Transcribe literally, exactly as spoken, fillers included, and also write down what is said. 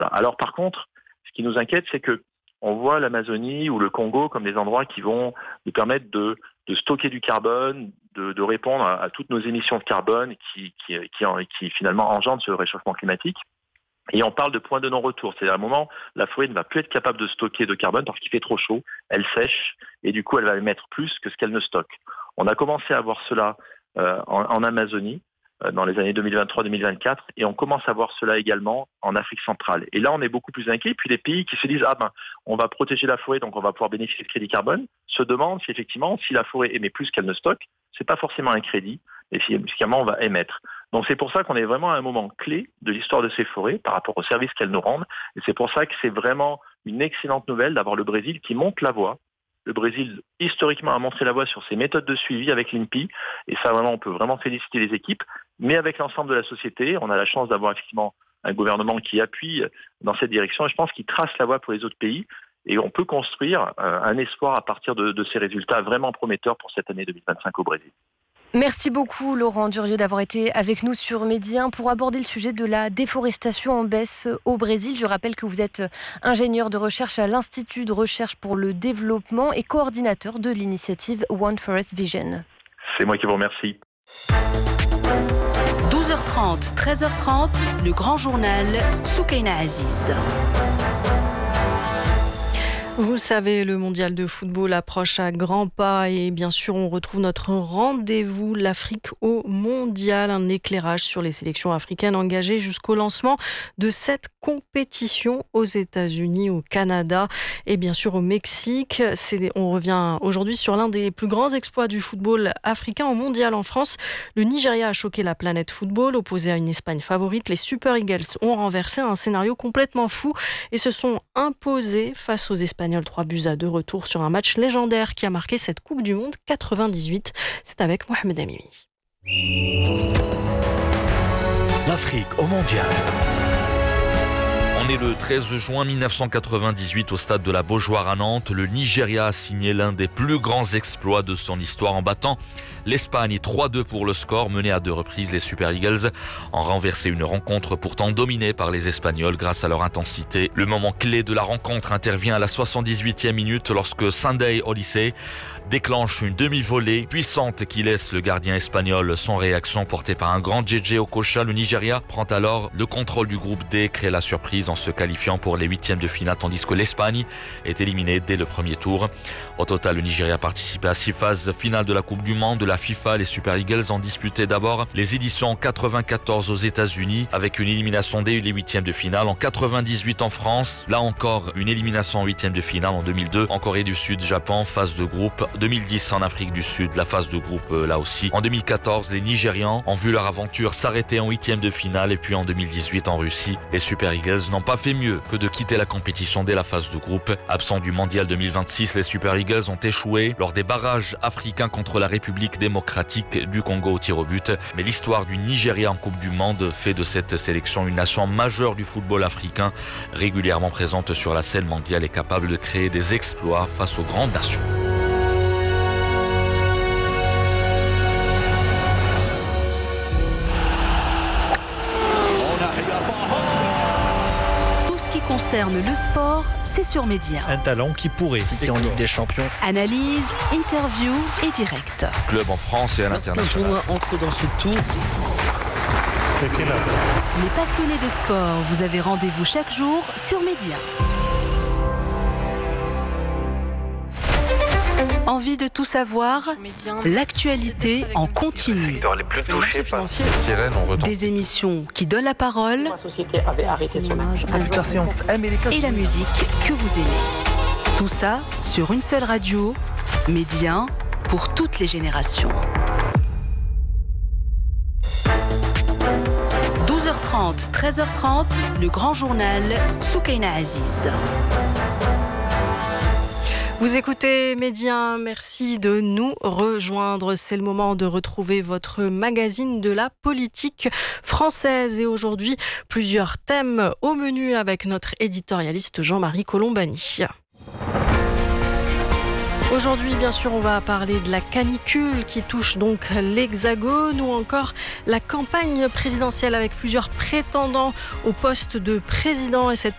Alors par contre, ce qui nous inquiète, c'est que on voit l'Amazonie ou le Congo comme des endroits qui vont nous permettre de, de stocker du carbone, de, de répondre à, à toutes nos émissions de carbone qui, qui, qui, qui finalement engendrent ce réchauffement climatique. Et on parle de point de non-retour. C'est-à-dire à un moment, la forêt ne va plus être capable de stocker de carbone parce qu'il fait trop chaud, elle sèche et du coup elle va émettre plus que ce qu'elle ne stocke. On a commencé à voir cela euh, en, en Amazonie euh, dans les années deux mille vingt-trois deux mille vingt-quatre et on commence à voir cela également en Afrique centrale. Et là on est beaucoup plus inquiet. Puis les pays qui se disent ah ben on va protéger la forêt donc on va pouvoir bénéficier de crédit carbone se demandent si effectivement si la forêt émet plus qu'elle ne stocke, c'est pas forcément un crédit et si finalement on va émettre. Donc c'est pour ça qu'on est vraiment à un moment clé de l'histoire de ces forêts par rapport aux services qu'elles nous rendent. Et c'est pour ça que c'est vraiment une excellente nouvelle d'avoir le Brésil qui monte la voie. Le Brésil, historiquement, a montré la voie sur ses méthodes de suivi avec l'I N P I. Et ça, vraiment, on peut vraiment féliciter les équipes. Mais avec l'ensemble de la société, on a la chance d'avoir effectivement un gouvernement qui appuie dans cette direction. Et je pense qu'il trace la voie pour les autres pays. Et on peut construire un espoir à partir de, de ces résultats vraiment prometteurs pour cette année deux mille vingt-cinq au Brésil. Merci beaucoup Laurent Durieux d'avoir été avec nous sur Midi un pour aborder le sujet de la déforestation en baisse au Brésil. Je rappelle que vous êtes ingénieur de recherche à l'Institut de recherche pour le développement et coordinateur de l'initiative One Forest Vision. C'est moi qui vous remercie. douze heures trente, treize heures trente, le grand journal Soukaina Aziz. Vous le savez, le mondial de football approche à grands pas et bien sûr on retrouve notre rendez-vous, l'Afrique au mondial, un éclairage sur les sélections africaines engagées jusqu'au lancement de cette compétition aux États-Unis, au Canada et bien sûr au Mexique. C'est, on revient aujourd'hui sur l'un des plus grands exploits du football africain au mondial en France. Le Nigeria a choqué la planète football, opposé à une Espagne favorite. Les Super Eagles ont renversé un scénario complètement fou et se sont imposés face aux Espagnols. trois buts à deux, retour sur un match légendaire qui a marqué cette Coupe du Monde quatre-vingt-dix-huit. C'est avec Mohamed Amimi. L'Afrique au mondial. On est le treize juin mille neuf cent quatre-vingt-dix-huit au stade de la Beaujoire à Nantes. Le Nigeria a signé l'un des plus grands exploits de son histoire en battant l'Espagne trois deux pour le score. Mené à deux reprises, les Super Eagles ont renversé une rencontre pourtant dominée par les Espagnols grâce à leur intensité. Le moment clé de la rencontre intervient à la soixante-dix-huitième minute lorsque Sunday Oliseh déclenche une demi-volée puissante qui laisse le gardien espagnol sans réaction, porté par un grand J J Okocha. Le Nigeria prend alors le contrôle du groupe D, crée la surprise en se qualifiant pour les huitièmes de finale, tandis que l'Espagne est éliminée dès le premier tour. Au total, le Nigeria a participé à six phases finales de la Coupe du Monde de la FIFA. Les Super Eagles ont disputé d'abord les éditions quatre-vingt-quatorze aux États-Unis avec une élimination dès les huitièmes de finale, en quatre-vingt-dix-huit en France, là encore une élimination en huitièmes de finale en deux mille deux, en Corée du Sud, Japon, phase de groupe, deux mille dix en Afrique du Sud, la phase de groupe là aussi. En deux mille quatorze, les Nigérians ont vu leur aventure s'arrêter en huitièmes de finale et puis en deux mille dix-huit en Russie, les Super Eagles n'ont pas fait mieux que de quitter la compétition dès la phase de groupe. Absents du mondial deux mille vingt-six, les Super Eagles ont échoué lors des barrages africains contre la République démocratique du Congo au tir au but. Mais l'histoire du Nigeria en Coupe du Monde fait de cette sélection une nation majeure du football africain, régulièrement présente sur la scène mondiale et capable de créer des exploits face aux grandes nations. Concerne le sport, c'est sur Midi un. Un talent qui pourrait citer en Ligue des Champions. Analyse, interview et direct. Club en France et à l'international. Lorsqu'un tournoi entre dans ce tour. C'est final. Les passionnés de sport, vous avez rendez-vous chaque jour sur Midi un. Envie de tout savoir? L'actualité en continu. Dans les plus touchés par les sirènes, on retrouve des émissions qui donnent la parole. Et la musique que vous aimez. Tout ça sur une seule radio, Midi un, pour toutes les générations. douze heures trente, treize heures trente, le grand journal Soukaina Aziz. Vous écoutez Midi un, merci de nous rejoindre. C'est le moment de retrouver votre magazine de la politique française. Et aujourd'hui, plusieurs thèmes au menu avec notre éditorialiste Jean-Marie Colombani. Aujourd'hui, bien sûr, on va parler de la canicule qui touche donc l'Hexagone ou encore la campagne présidentielle avec plusieurs prétendants au poste de président et cette